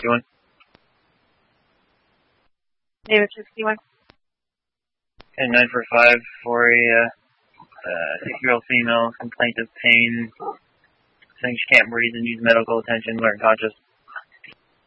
261. David 61. And 945 for a 6-year-old female, complaint of pain, saying she can't breathe and needs medical attention, alert and conscious.